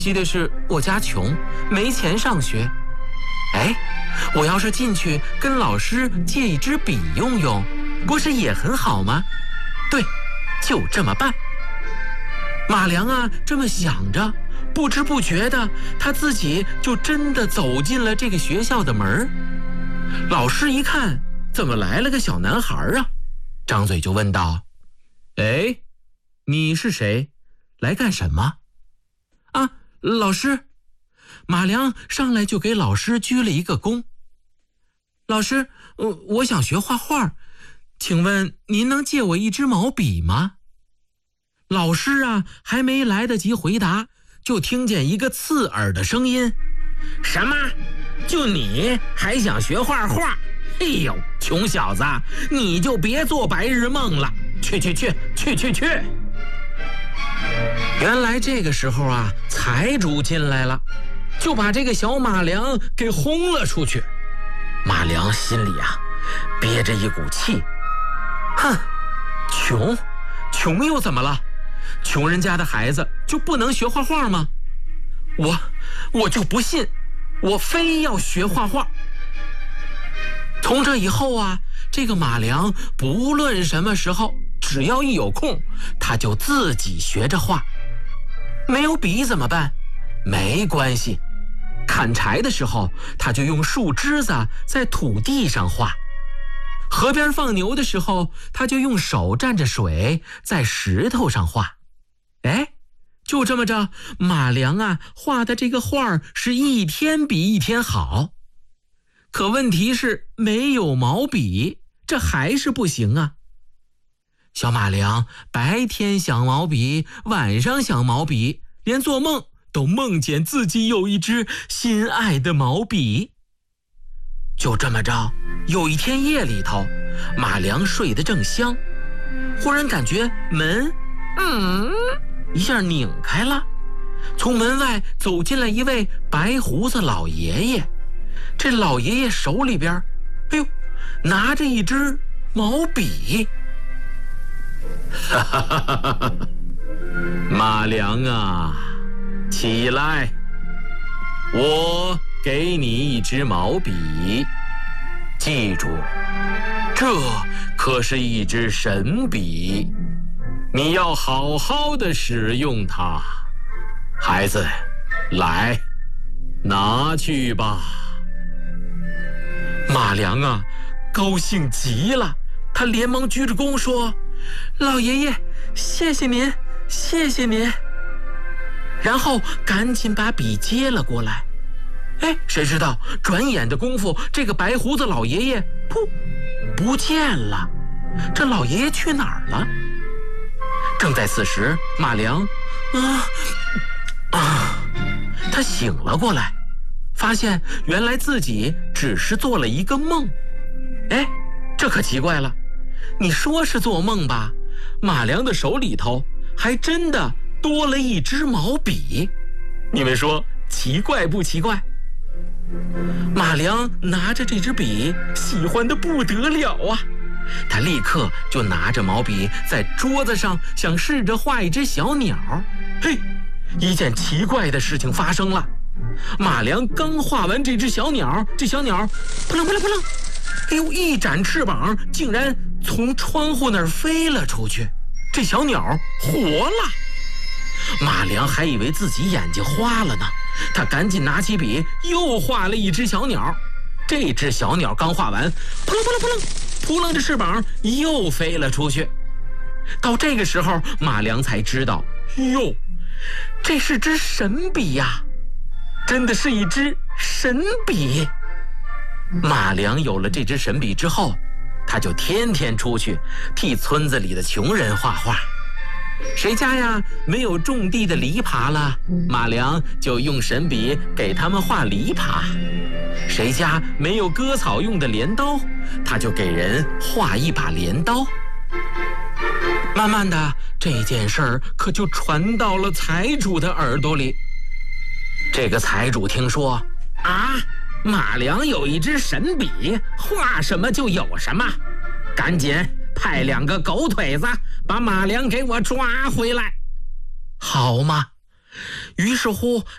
惜的是我家穷，没钱上学。哎，我要是进去跟老师借一支笔用用，不是也很好吗？对，就这么办。马良啊，这么想着，不知不觉的，他自己就真的走进了这个学校的门。老师一看，怎么来了个小男孩啊？张嘴就问道：“哎，你是谁？来干什么？”啊，老师。马良上来就给老师鞠了一个躬。老师，我想学画画，请问您能借我一支毛笔吗？老师啊，还没来得及回答，就听见一个刺耳的声音：“什么？就你还想学画画？哎呦，穷小子，你就别做白日梦了，去！”原来这个时候啊，财主进来了，就把这个小马良给轰了出去。马良心里啊憋着一股气，哼，穷又怎么了？穷人家的孩子就不能学画画吗？我就不信，我非要学画画。从这以后啊，这个马良不论什么时候，只要一有空，他就自己学着画。没有笔怎么办？没关系，砍柴的时候，他就用树枝子在土地上画；河边放牛的时候，他就用手蘸着水在石头上画。哎，就这么着，马良啊画的这个画是一天比一天好。可问题是没有毛笔，这还是不行啊。小马良白天想毛笔，晚上想毛笔，连做梦都梦见自己有一支心爱的毛笔。就这么着，有一天夜里头，马良睡得正香，忽然感觉门一下拧开了，从门外走进来一位白胡子老爷爷。这老爷爷手里边，哎呦，拿着一支毛笔。马良啊，起来，我给你一支毛笔，记住，这可是一支神笔，你要好好的使用它。孩子，来，拿去吧。马良啊，高兴极了，他连忙鞠着躬说：“老爷爷，谢谢您，谢谢您。”然后赶紧把笔接了过来。哎，谁知道转眼的功夫，这个白胡子老爷爷不见了。这老爷爷去哪儿了？正在此时，马良他醒了过来，发现原来自己只是做了一个梦。哎，这可奇怪了，你说是做梦吧，马良的手里头还真的多了一支毛笔。你们说奇怪不奇怪？马良拿着这支笔，喜欢得不得了啊！他立刻就拿着毛笔在桌子上想试着画一只小鸟。嘿，一件奇怪的事情发生了。马良刚画完这只小鸟，这小鸟扑棱扑棱扑棱，哎呦，一展翅膀，竟然从窗户那儿飞了出去。这小鸟活了。马良还以为自己眼睛花了呢，他赶紧拿起笔又画了一只小鸟。这只小鸟刚画完，扑棱扑棱扑棱，扑棱着翅膀又飞了出去。到这个时候，马良才知道，哟，这是支神笔呀，真的是一支神笔。马良有了这支神笔之后，他就天天出去替村子里的穷人画画。谁家呀没有种地的篱笆了，马良就用神笔给他们画篱笆；谁家没有割草用的镰刀，他就给人画一把镰刀。慢慢的，这件事儿可就传到了财主的耳朵里。这个财主听说啊，马良有一支神笔，画什么就有什么，赶紧派2个狗腿子把马良给我抓回来。好嘛，于是乎